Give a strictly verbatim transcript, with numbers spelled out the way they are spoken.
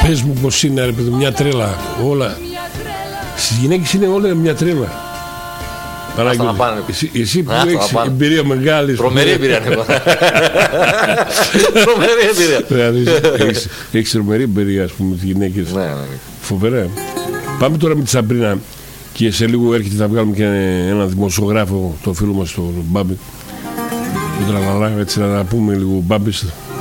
Πες μου πως είναι, ρε παιδί, μια τρέλα. Όλα. Στις γυναίκες είναι όλα μια τρέλα. Άστα να πάνε. Εσύ, εσύ που Άστα έχεις να πάνε. εμπειρία μεγάλη. Τρομερή εμπειρία. Τρομερή εμπειρία. Δηλαδή, έχεις, έχεις τρομερή εμπειρία, ας πούμε, τις γυναίκες. Ναι, ναι. Φοβερά. Πάμε τώρα με τη Σαμπρίνα και σε λίγο έρχεται να βγάλουμε και ένα δημοσιογράφο, το φίλο μας, τον Μπάμπη. Τον Τραλαλά, έτσι να πούμε λίγο Μπάμπης.